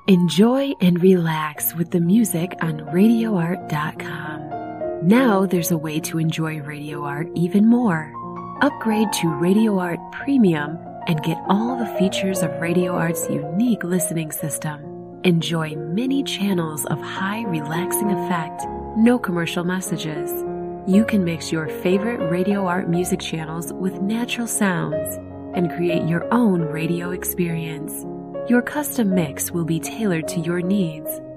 Enjoy and relax with the music on RadioArt.com. Now there's a way to enjoy Radio Art even more. Upgrade to Radio Art Premium and get all the features of Radio Art's unique listening system. Enjoy many channels of high relaxing effect, no commercial messages. You can mix your favorite Radio Art music channels with natural sounds and create your own radio experience. Your custom mix will be tailored to your needs